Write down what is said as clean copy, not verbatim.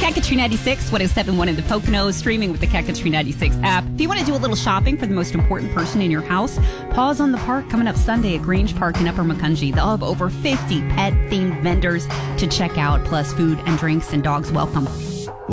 Catcatry 96, 1071 in the Poconos, streaming with the Catcatry 96 app. If you want to do a little shopping for the most important person in your house, Paws on the Park coming up Sunday at Grange Park in Upper Macungie. They'll have over 50 pet-themed vendors to check out, plus food and drinks and dogs welcome.